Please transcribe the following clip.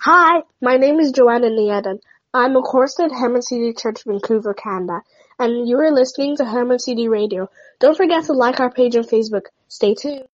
Hi, my name is Joanna Niedan. I'm a chorister at Hammond City Church, Vancouver, Canada, and you are listening to Hammond City Radio. Don't forget to like our page on Facebook. Stay tuned.